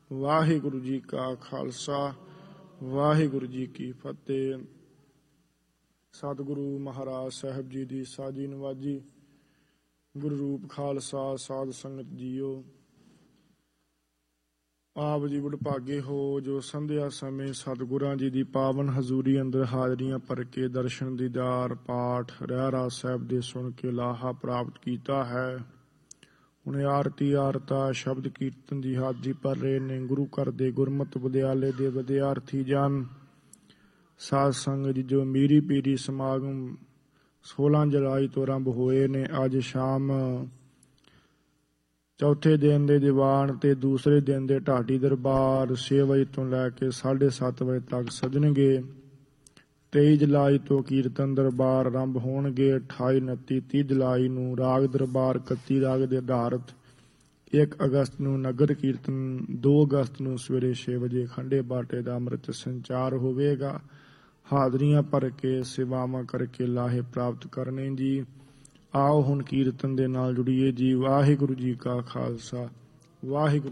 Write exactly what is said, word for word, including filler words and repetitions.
ਵਾਹਿਗੁਰੂ ਜੀ ਕਾ ਖਾਲਸਾ ਵਾਹਿਗੁਰੂ ਜੀ ਕੀ ਫਤਿਹ। ਸਤਿਗੁਰੂ ਮਹਾਰਾਜ ਸਾਹਿਬ ਜੀ ਦੀ ਸਾਜੀ ਨਵਾਜੀ। ਗੁਰੂ ਰੂਪ ਖਾਲਸਾ ਸਾਧ ਸੰਗਤ ਜੀਓ, ਆਪ ਜੀ ਵਡਭਾਗੇ ਹੋ ਜੋ ਸੰਧਿਆ ਸਮੇਂ ਸਤਿਗੁਰਾਂ ਜੀ ਦੀ ਪਾਵਨ ਹਜ਼ੂਰੀ ਅੰਦਰ ਹਾਜ਼ਰੀਆਂ ਭਰ ਕੇ ਦਰਸ਼ਨ ਦੀਦਾਰ ਪਾਠ ਰਹਿਰਾਸ ਸਾਹਿਬ ਦੇ ਸੁਣ ਕੇ ਲਾਹਾ ਪ੍ਰਾਪਤ ਕੀਤਾ ਹੈ। ਹੁਣ ਆਰਤੀ ਆਰਤਾ ਸ਼ਬਦ ਕੀਰਤਨ ਦੀ ਹਾਜ਼ਰੀ ਭਰ ਰਹੇ ਨੇ ਗੁਰੂ ਘਰ ਦੇ ਗੁਰਮਤਿ ਵਿਦਿਆਲੇ ਦੇ ਵਿਦਿਆਰਥੀ ਜਨ। ਸਾਧ ਸੰਗਤ ਜੀ ਜੋ ਮੀਰੀ ਪੀਰੀ ਸਮਾਗਮ ਸੋਲਾਂ ਜੁਲਾਈ ਤੋਂ ਆਰੰਭ ਹੋਏ ਨੇ, ਅੱਜ ਸ਼ਾਮ ਚੌਥੇ ਦਿਨ ਦੇ ਦੀਵਾਨ ਤੇ ਦੂਸਰੇ ਦਿਨ ਦੇ ਢਾਡੀ ਦਰਬਾਰ ਛੇ ਵਜੇ ਤੋਂ ਲੈ ਕੇ ਸਾਢੇ ਸੱਤ ਵਜੇ ਤੱਕ ਸਜਣਗੇ। ਤੇਈ ਜੁਲਾਈ ਤੋਂ ਕੀਰਤਨ ਦਰਬਾਰ ਆਰੰਭ ਹੋਣਗੇ। ਅਠਾਈ ਉਨੱਤੀ ਤੀਹ ਜੁਲਾਈ ਨੂੰ ਰਾਗ ਦਰਬਾਰ ਇਕੱਤੀ ਰਾਗ ਦੇ ਆਧਾਰਿਤ। ਇੱਕ ਅਗਸਤ ਨੂੰ ਨਗਰ ਕੀਰਤਨ। ਦੋ ਅਗਸਤ ਨੂੰ ਸਵੇਰੇ ਛੇ ਵਜੇ ਖੰਡੇ ਬਾਟੇ ਦਾ ਅੰਮ੍ਰਿਤ ਸੰਚਾਰ ਹੋਵੇਗਾ। ਹਾਜ਼ਰੀਆਂ ਭਰ ਕੇ ਸੇਵਾਵਾਂ ਕਰਕੇ ਲਾਹੇ ਪ੍ਰਾਪਤ ਕਰਨੇ ਜੀ। ਆਓ ਹੁਣ ਕੀਰਤਨ ਦੇ ਨਾਲ ਜੁੜੀਏ ਜੀ। ਵਾਹਿਗੁਰੂ ਜੀ ਕਾ ਖਾਲਸਾ ਵਾਹਿਗੁਰੂ।